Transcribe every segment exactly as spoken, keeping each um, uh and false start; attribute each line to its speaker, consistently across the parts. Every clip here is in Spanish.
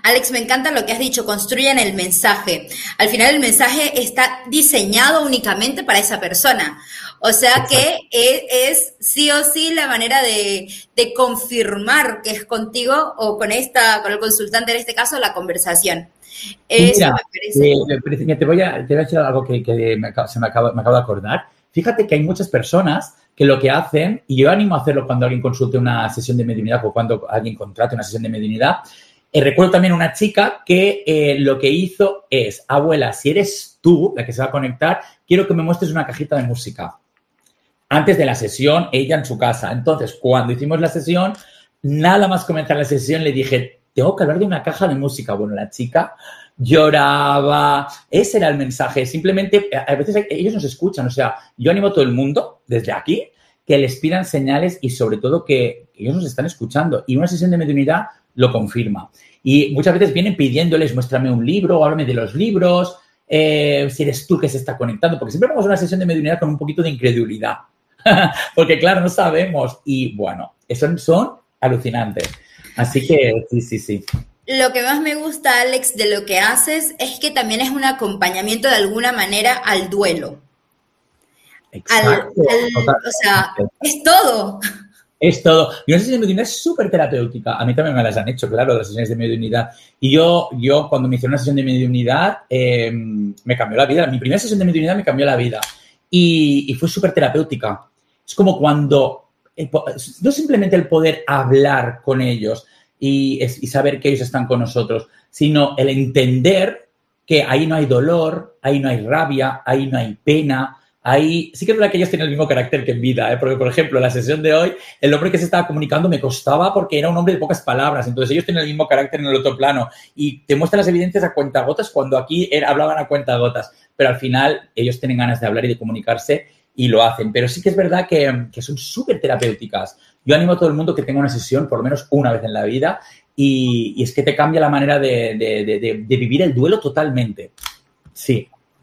Speaker 1: Alex, me encanta lo que has dicho, construyan el mensaje. Al final el mensaje está diseñado únicamente para esa persona. O sea Exacto. que es, es sí o sí la manera de, de confirmar que es contigo o con esta, con el consultante en este caso, la conversación. Eso
Speaker 2: Mira,
Speaker 1: me parece.
Speaker 2: Eh, te, voy a, te voy a decir algo que, que me, se me acaba, me acabo de acordar. Fíjate que hay muchas personas que lo que hacen, y yo animo a hacerlo cuando alguien consulte una sesión de mediunidad o cuando alguien contrate una sesión de mediunidad. Eh, recuerdo también una chica que eh, lo que hizo es, abuela, si eres tú la que se va a conectar, quiero que me muestres una cajita de música. Antes de la sesión, ella en su casa. Entonces, cuando hicimos la sesión, nada más comenzar la sesión, le dije, tengo que hablar de una caja de música. Bueno, la chica lloraba. Ese era el mensaje. Simplemente, a veces ellos nos escuchan. O sea, yo animo a todo el mundo, desde aquí, que les pidan señales y sobre todo que ellos nos están escuchando. Y una sesión de mediunidad lo confirma. Y muchas veces vienen pidiéndoles, muéstrame un libro, háblame de los libros, eh, si eres tú que se está conectando. Porque siempre vamos a una sesión de mediunidad con un poquito de incredulidad. Porque, claro, no sabemos. Y, bueno, son, son alucinantes. Así que, sí, sí, sí.
Speaker 1: Lo que más me gusta, Alex, de lo que haces es que también es un acompañamiento de alguna manera al duelo.
Speaker 2: Exacto.
Speaker 1: Al, al, o sea, es todo.
Speaker 2: Es todo. Y una sesión de mediunidad es súper terapéutica. A mí también me las han hecho, claro, las sesiones de mediunidad. Y yo, yo cuando me hicieron una sesión de mediunidad, eh, me cambió la vida. Mi primera sesión de mediunidad me cambió la vida. Y, y fue súper terapéutica. Es como cuando, eh, no simplemente el poder hablar con ellos y, y saber que ellos están con nosotros, sino el entender que ahí no hay dolor, ahí no hay rabia, ahí no hay pena. Ahí sí que es verdad que ellos tienen el mismo carácter que en vida, ¿eh? Porque, por ejemplo, en la sesión de hoy, el hombre que se estaba comunicando me costaba porque era un hombre de pocas palabras. Entonces, ellos tienen el mismo carácter en el otro plano y te muestran las evidencias a cuentagotas cuando aquí era, hablaban a cuentagotas. Pero al final, ellos tienen ganas de hablar y de comunicarse y lo hacen. Pero sí que es verdad que, que son súper terapéuticas. Yo animo a todo el mundo que tenga una sesión por lo menos una vez en la vida y, y es que te cambia la manera de, de, de, de, de vivir el duelo totalmente. Sí.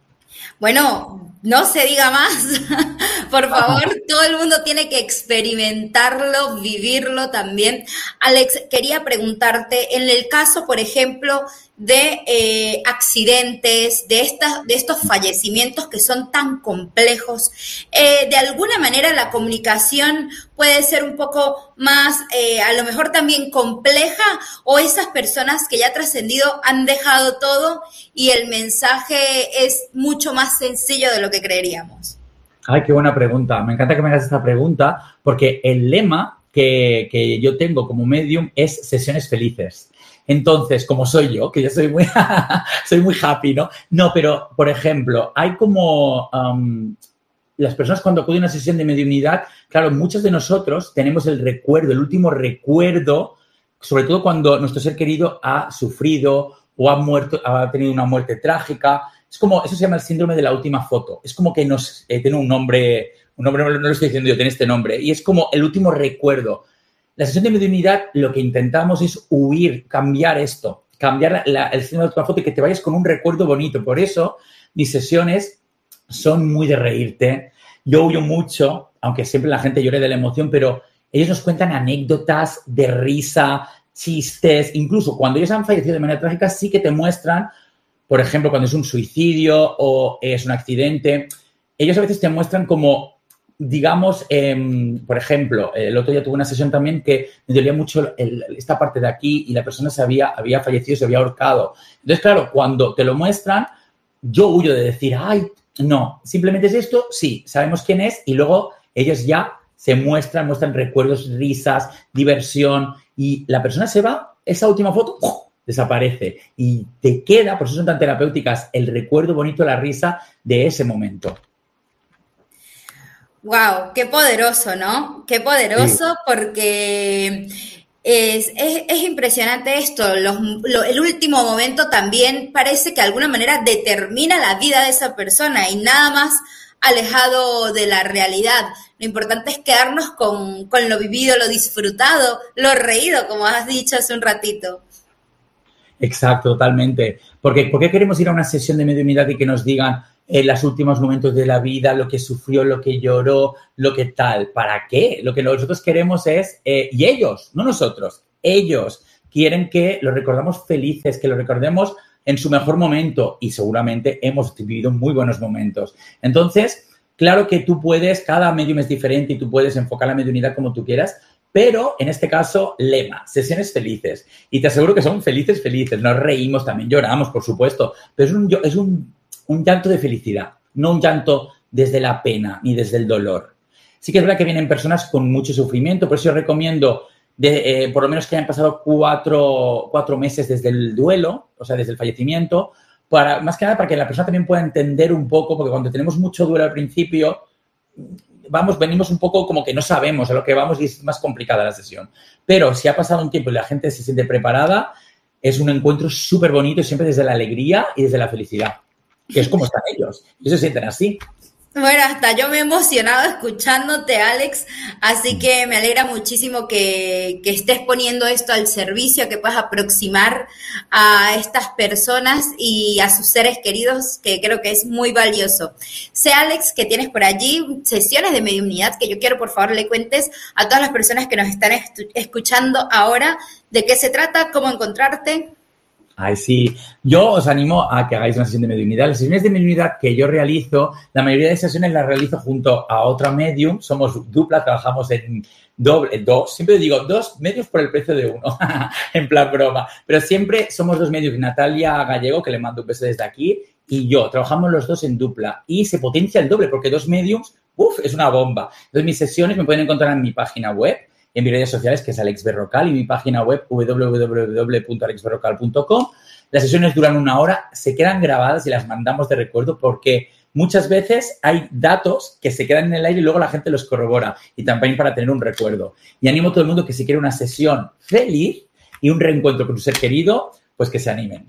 Speaker 1: Bueno, no se diga más. Por favor, todo el mundo tiene que experimentarlo, vivirlo también. Alex, quería preguntarte, en el caso, por ejemplo, de eh, accidentes, de, estas, de estos fallecimientos que son tan complejos, eh, de alguna manera la comunicación puede ser un poco más, eh, a lo mejor también compleja, o esas personas que ya trascendido han dejado todo y el mensaje es mucho más sencillo de lo que creeríamos.
Speaker 2: Ay, qué buena pregunta. Me encanta que me hagas esta pregunta porque el lema que, que yo tengo como medium es sesiones felices. Entonces, como soy yo, que yo soy muy, soy muy happy, ¿no? No, pero, por ejemplo, hay como um, las personas cuando acuden a una sesión de mediunidad, claro, muchos de nosotros tenemos el recuerdo, el último recuerdo, sobre todo cuando nuestro ser querido ha sufrido o ha muerto, ha tenido una muerte trágica. Es como, eso se llama el síndrome de la última foto. Es como que nos eh, tiene un nombre, un nombre, no lo estoy diciendo yo, tiene este nombre, y es como el último recuerdo. La sesión de mediunidad lo que intentamos es huir, cambiar esto, cambiar la, el síndrome de la última foto y que te vayas con un recuerdo bonito. Por eso mis sesiones son muy de reírte. Yo huyo mucho, aunque siempre la gente llore de la emoción, pero ellos nos cuentan anécdotas de risa, chistes. Incluso cuando ellos han fallecido de manera trágica, sí que te muestran, por ejemplo, cuando es un suicidio o es un accidente, ellos a veces te muestran como, digamos, eh, por ejemplo, el otro día tuve una sesión también que me dolía mucho el, esta parte de aquí y la persona se había, había fallecido, se había ahorcado. Entonces, claro, cuando te lo muestran, yo huyo de decir, ay, no, simplemente es esto, sí, sabemos quién es y luego ellos ya se muestran, muestran recuerdos, risas, diversión y la persona se va, esa última foto, ¡oh!, desaparece y te queda, por eso son tan terapéuticas, el recuerdo bonito, la risa de ese momento.
Speaker 1: Wow, qué poderoso, ¿no? Qué poderoso, sí. Porque es, es, es impresionante esto. Los, lo, el último momento también parece que de alguna manera determina la vida de esa persona y nada más alejado de la realidad. Lo importante es quedarnos con, con lo vivido, lo disfrutado, lo reído, como has dicho hace un ratito.
Speaker 2: Exacto, totalmente. Porque, ¿por qué queremos ir a una sesión de mediunidad y que nos digan en los últimos momentos de la vida, lo que sufrió, lo que lloró, lo que tal? ¿Para qué? Lo que nosotros queremos es, eh, y ellos, no nosotros, ellos quieren que los recordamos felices, que los recordemos en su mejor momento y seguramente hemos vivido muy buenos momentos. Entonces, claro que tú puedes, cada medium es diferente y tú puedes enfocar la mediunidad como tú quieras, pero en este caso, lema, sesiones felices. Y te aseguro que son felices, felices. Nos reímos también, lloramos, por supuesto, pero es un, es un, un llanto de felicidad, no un llanto desde la pena ni desde el dolor. Sí que es verdad que vienen personas con mucho sufrimiento, por eso yo recomiendo de, eh, por lo menos que hayan pasado cuatro, cuatro meses desde el duelo, o sea, desde el fallecimiento, para, más que nada para que la persona también pueda entender un poco, porque cuando tenemos mucho duelo al principio, vamos, venimos un poco como que no sabemos a lo que vamos y es más complicada la sesión. Pero si ha pasado un tiempo y la gente se siente preparada, es un encuentro súper bonito y siempre desde la alegría y desde la felicidad, que es como están ellos. Y se sienten así.
Speaker 1: Bueno, hasta yo me he emocionado escuchándote, Alex, así que me alegra muchísimo que, que estés poniendo esto al servicio, que puedas aproximar a estas personas y a sus seres queridos, que creo que es muy valioso. Sé, Alex, que tienes por allí sesiones de mediunidad que yo quiero, por favor, le cuentes a todas las personas que nos están escuchando ahora de qué se trata, cómo encontrarte.
Speaker 2: Ay, sí. Yo os animo a que hagáis una sesión de mediunidad. Las sesiones de mediunidad que yo realizo, la mayoría de sesiones las realizo junto a otra medium. Somos dupla, trabajamos en doble, dos. Siempre digo dos medios por el precio de uno, en plan broma. Pero siempre somos dos medios. Natalia Gallego, que le mando un beso desde aquí, y yo. Trabajamos los dos en dupla y se potencia el doble porque dos mediums, uff, es una bomba. Entonces, mis sesiones me pueden encontrar en mi página web, en mis redes sociales, que es Alex Berrocal, y mi página web, w w w punto alex berrocal punto com. Las sesiones duran una hora, se quedan grabadas y las mandamos de recuerdo porque muchas veces hay datos que se quedan en el aire y luego la gente los corrobora, y también para tener un recuerdo. Y animo a todo el mundo que si quiere una sesión feliz y un reencuentro con su ser querido, pues que se animen.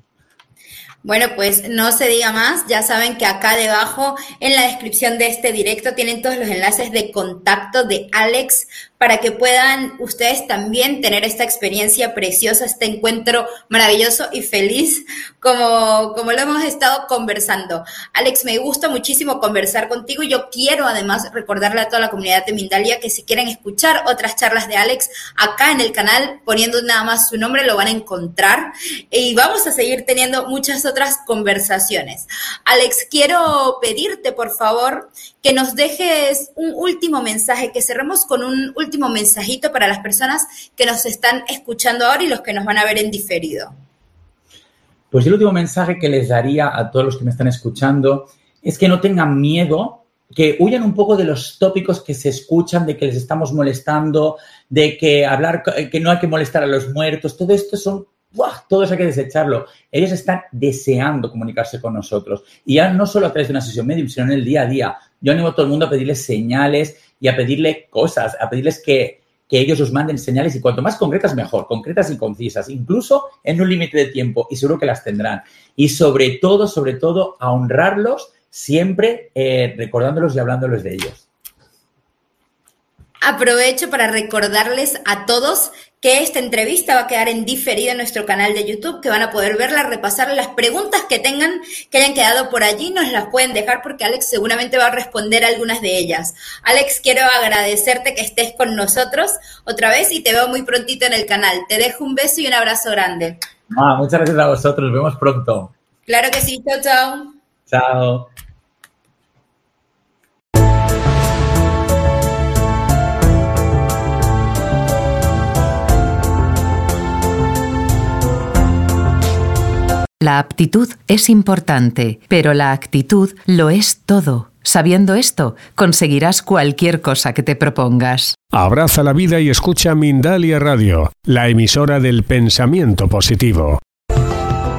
Speaker 1: Bueno, pues no se diga más, ya saben que acá debajo en la descripción de este directo tienen todos los enlaces de contacto de Alex para que puedan ustedes también tener esta experiencia preciosa, este encuentro maravilloso y feliz como, como lo hemos estado conversando. Alex, me gusta muchísimo conversar contigo y yo quiero además recordarle a toda la comunidad de Mindalia que si quieren escuchar otras charlas de Alex acá en el canal, poniendo nada más su nombre, lo van a encontrar y vamos a seguir teniendo muchas otras conversaciones. Alex, quiero pedirte por favor que nos dejes un último mensaje, que cerremos con un último mensajito para las personas que nos están escuchando ahora y los que nos van a ver en diferido.
Speaker 2: Pues el último mensaje que les daría a todos los que me están escuchando es que no tengan miedo, que huyan un poco de los tópicos que se escuchan, de que les estamos molestando, de que hablar, que no hay que molestar a los muertos. Todo esto son, ¡buah!, todo eso hay que desecharlo. Ellos están deseando comunicarse con nosotros. Y ya no solo a través de una sesión medium, sino en el día a día. Yo animo a todo el mundo a pedirles señales y a pedirle cosas, a pedirles que, que ellos os manden señales y cuanto más concretas mejor, concretas y concisas, incluso en un límite de tiempo y seguro que las tendrán. Y sobre todo, sobre todo, a honrarlos siempre eh, recordándolos y hablándoles de ellos.
Speaker 1: Aprovecho para recordarles a todos que esta entrevista va a quedar en diferido en nuestro canal de YouTube, que van a poder verla, repasar las preguntas que tengan, que hayan quedado por allí, nos las pueden dejar porque Alex seguramente va a responder algunas de ellas. Alex, quiero agradecerte que estés con nosotros otra vez y te veo muy prontito en el canal. Te dejo un beso y un abrazo grande.
Speaker 2: Ah, muchas gracias a vosotros, nos vemos pronto.
Speaker 1: Claro que sí, chao, chao.
Speaker 2: Chao.
Speaker 3: La aptitud es importante, pero la actitud lo es todo. Sabiendo esto, conseguirás cualquier cosa que te propongas.
Speaker 4: Abraza la vida y escucha Mindalia Radio, la emisora del pensamiento positivo.